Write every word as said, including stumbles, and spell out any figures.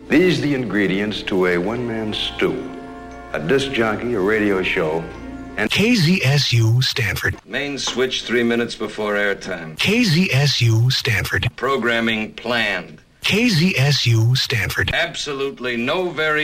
These the ingredients to a one-man stew. A disc jockey, a radio show, and K Z S U Stanford. Main switch three minutes before airtime. K Z S U Stanford. Programming planned. K Z S U Stanford. Absolutely no variation.